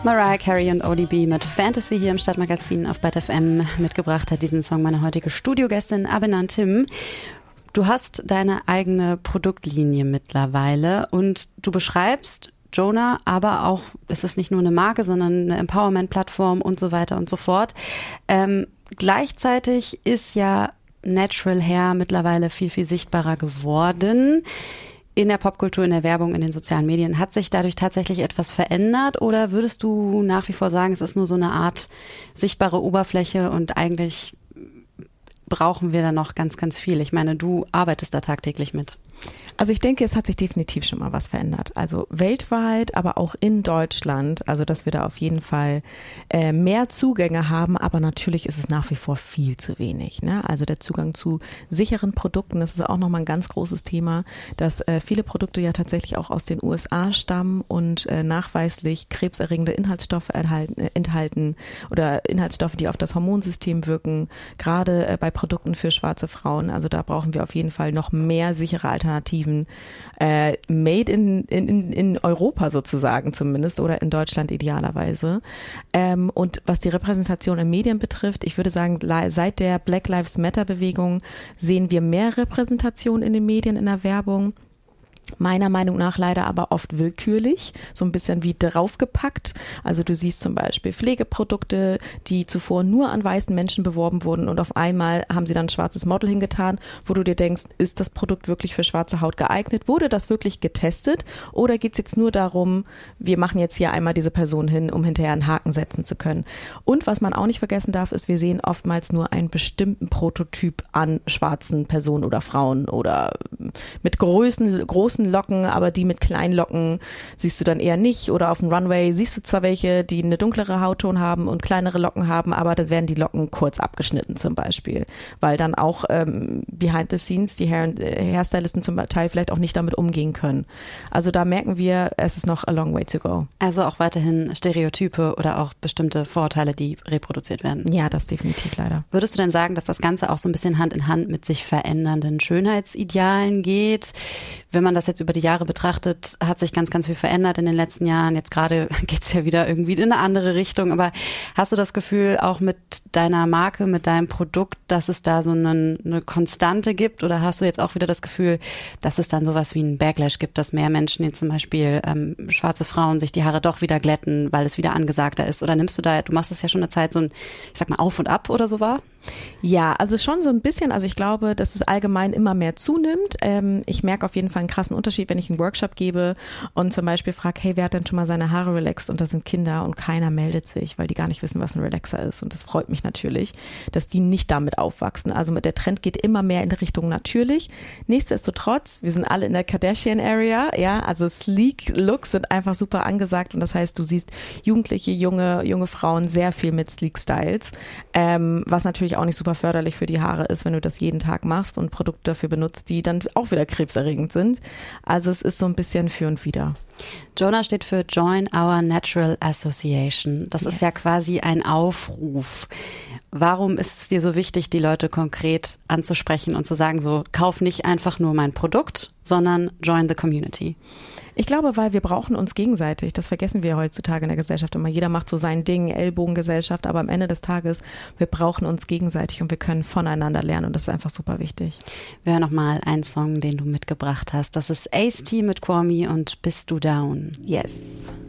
Mariah Carey und ODB mit Fantasy hier im Stadtmagazin auf BET FM. Mitgebracht hat diesen Song meine heutige Studiogästin Abenan Tim. Du hast deine eigene Produktlinie mittlerweile und du beschreibst Jonah, aber auch, es ist nicht nur eine Marke, sondern eine Empowerment-Plattform und so weiter und so fort. Gleichzeitig ist ja Natural Hair mittlerweile viel, viel sichtbarer geworden. In der Popkultur, in der Werbung, in den sozialen Medien. Hat sich dadurch tatsächlich etwas verändert oder würdest du nach wie vor sagen, es ist nur so eine Art sichtbare Oberfläche und eigentlich brauchen wir da noch ganz, ganz viel? Ich meine, du arbeitest da tagtäglich mit. Also ich denke, es hat sich definitiv schon mal was verändert. Also weltweit, aber auch in Deutschland. Also dass wir da auf jeden Fall mehr Zugänge haben. Aber natürlich ist es nach wie vor viel zu wenig. Ne? Also der Zugang zu sicheren Produkten, das ist auch nochmal ein ganz großes Thema, dass viele Produkte ja tatsächlich auch aus den USA stammen und nachweislich krebserregende Inhaltsstoffe enthalten oder Inhaltsstoffe, die auf das Hormonsystem wirken. Gerade bei Produkten für schwarze Frauen. Also da brauchen wir auf jeden Fall noch mehr sichere Alternativen. Made in Europa sozusagen zumindest oder in Deutschland idealerweise. Und was die Repräsentation in Medien betrifft, ich würde sagen, seit der Black Lives Matter Bewegung sehen wir mehr Repräsentation in den Medien, in der Werbung. Meiner Meinung nach leider aber oft willkürlich, so ein bisschen wie draufgepackt. Also du siehst zum Beispiel Pflegeprodukte, die zuvor nur an weißen Menschen beworben wurden und auf einmal haben sie dann ein schwarzes Model hingetan, wo du dir denkst, ist das Produkt wirklich für schwarze Haut geeignet? Wurde das wirklich getestet? Oder geht es jetzt nur darum, wir machen jetzt hier einmal diese Person hin, um hinterher einen Haken setzen zu können? Und was man auch nicht vergessen darf, ist, wir sehen oftmals nur einen bestimmten Prototyp an schwarzen Personen oder Frauen oder mit großen Locken, aber die mit kleinen Locken siehst du dann eher nicht. Oder auf dem Runway siehst du zwar welche, die eine dunklere Hautton haben und kleinere Locken haben, aber dann werden die Locken kurz abgeschnitten zum Beispiel, weil dann auch behind the scenes die Hairstylisten zum Teil vielleicht auch nicht damit umgehen können. Also da merken wir, es ist noch a long way to go. Also auch weiterhin Stereotype oder auch bestimmte Vorurteile, die reproduziert werden. Ja, das definitiv leider. Würdest du denn sagen, dass das Ganze auch so ein bisschen Hand in Hand mit sich verändernden Schönheitsidealen geht? Wenn man das jetzt über die Jahre betrachtet, hat sich ganz, ganz viel verändert in den letzten Jahren. Jetzt gerade geht's ja wieder irgendwie in eine andere Richtung. Aber hast du das Gefühl, auch mit deiner Marke, mit deinem Produkt, dass es da so eine Konstante gibt? Oder hast du jetzt auch wieder das Gefühl, dass es dann sowas wie einen Backlash gibt, dass mehr Menschen jetzt zum Beispiel schwarze Frauen sich die Haare doch wieder glätten, weil es wieder angesagter ist? Oder nimmst du da, du machst es ja schon eine Zeit so ein, ich sag mal, Auf und Ab oder so war? Ja, also schon so ein bisschen. Also ich glaube, dass es allgemein immer mehr zunimmt. Ich merke auf jeden Fall einen krassen Unterschied, wenn ich einen Workshop gebe und zum Beispiel frage, hey, wer hat denn schon mal seine Haare relaxt? Und das sind Kinder und keiner meldet sich, weil die gar nicht wissen, was ein Relaxer ist. Und das freut mich natürlich, dass die nicht damit aufwachsen. Also der Trend geht immer mehr in die Richtung natürlich. Nichtsdestotrotz, wir sind alle in der Kardashian-Area, ja, also sleek Looks sind einfach super angesagt und das heißt, du siehst jugendliche, junge Frauen sehr viel mit sleek Styles, was natürlich auch nicht super förderlich für die Haare ist, wenn du das jeden Tag machst und Produkte dafür benutzt, die dann auch wieder krebserregend sind. Also es ist so ein bisschen für und wider. Jonah steht für Join Our Natural Association. Das ist ja quasi ein Aufruf. Warum ist es dir so wichtig, die Leute konkret anzusprechen und zu sagen, so, kauf nicht einfach nur mein Produkt, sondern join the community? Ich glaube, weil wir brauchen uns gegenseitig. Das vergessen wir heutzutage in der Gesellschaft immer. Jeder macht so sein Ding, Ellbogengesellschaft, aber am Ende des Tages, wir brauchen uns gegenseitig und wir können voneinander lernen und das ist einfach super wichtig. Wir hören nochmal einen Song, den du mitgebracht hast. Das ist Ace-T mit Kwame und Bist du down? Yes.